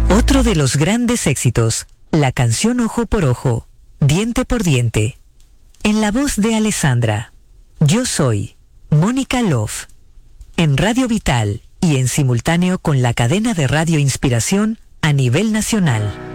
Otro de los grandes éxitos, la canción Ojo por Ojo, Diente por Diente. En la voz de Alessandra. Yo soy Mónica Love. En Radio Vital y en simultáneo con la cadena de Radio Inspiración a nivel nacional.